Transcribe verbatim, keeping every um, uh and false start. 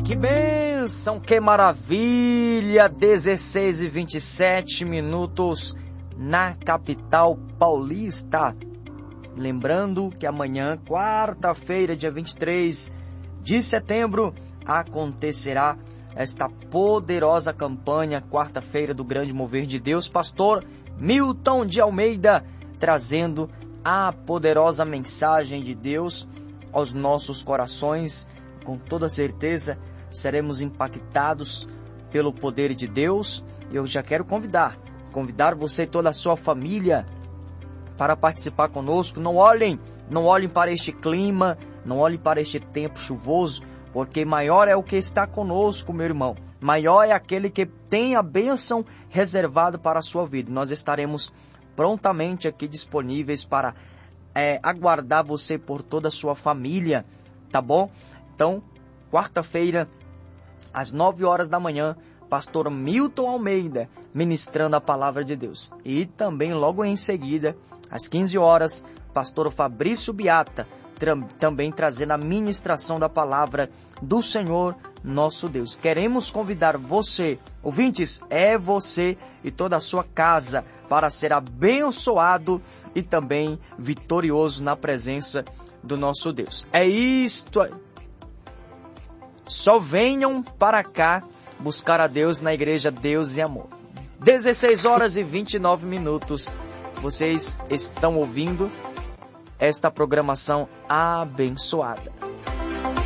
Que bênção, que maravilha! dezesseis e vinte e sete minutos na capital paulista. Lembrando que amanhã, quarta-feira, dia vinte e três de setembro, acontecerá esta poderosa campanha, quarta-feira do Grande Mover de Deus. Pastor Milton de Almeida trazendo a poderosa mensagem de Deus aos nossos corações. Com toda certeza seremos impactados pelo poder de Deus. Eu já quero convidar, convidar você e toda a sua família para participar conosco. Não olhem, não olhem para este clima, não olhem para este tempo chuvoso, porque maior é o que está conosco, meu irmão. Maior é aquele que tem a bênção reservada para a sua vida. Nós estaremos prontamente aqui disponíveis para é, aguardar você por toda a sua família, tá bom? Então, quarta-feira, às nove horas da manhã, pastor Milton Almeida ministrando a palavra de Deus. E também logo em seguida, às quinze horas, pastor Fabrício Beata também trazendo a ministração da palavra do Senhor nosso Deus. Queremos convidar você, ouvintes, é você e toda a sua casa para ser abençoado e também vitorioso na presença do nosso Deus. É isto aí. Só venham para cá buscar a Deus na igreja Deus e Amor. dezesseis horas e vinte e nove minutos. Vocês estão ouvindo esta programação abençoada.